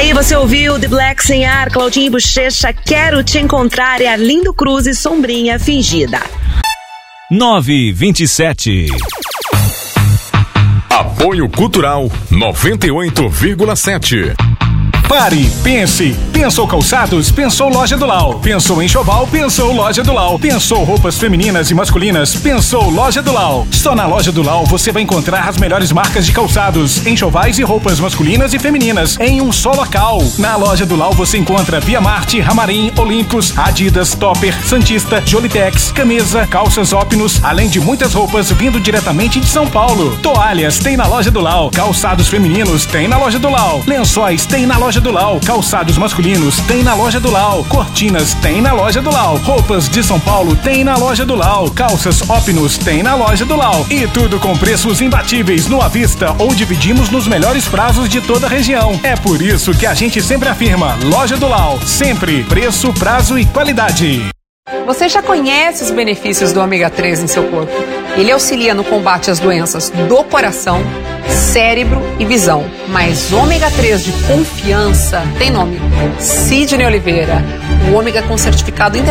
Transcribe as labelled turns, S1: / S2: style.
S1: Aí você ouviu The Black Sem Ar, Claudinho e Bochecha, Quero Te Encontrar e Arlindo Cruz e Sombrinha Fingida.
S2: 9:27.
S3: Apoio Cultural 98,7.
S4: Pare, pense. Pensou calçados? Pensou Loja do Lau. Pensou enxoval? Pensou Loja do Lau. Pensou roupas femininas e masculinas? Pensou Loja do Lau. Só na Loja do Lau você vai encontrar as melhores marcas de calçados, enxovais e roupas masculinas e femininas em um só local. Na Loja do Lau você encontra Via Marte, Ramarim, Olympus, Adidas, Topper, Santista, Jolitex, camisa, calças Opinus, além de muitas roupas vindo diretamente de São Paulo. Toalhas tem na Loja do Lau. Calçados femininos tem na Loja do Lau. Lençóis tem na Loja do Lau. Calçados masculinos tem na Loja do Lau. Cortinas tem na Loja do Lau. Roupas de São Paulo tem na Loja do Lau. Calças Opinus tem na Loja do Lau. E tudo com preços imbatíveis no à vista ou dividimos nos melhores prazos de toda a região. É por isso que a gente sempre afirma: Loja do Lau. Sempre preço, prazo e qualidade.
S5: Você já conhece os benefícios do ômega 3 em seu corpo? Ele auxilia no combate às doenças do coração, cérebro e visão. Mas ômega 3 de confiança tem nome: Sidney Oliveira. O ômega com certificado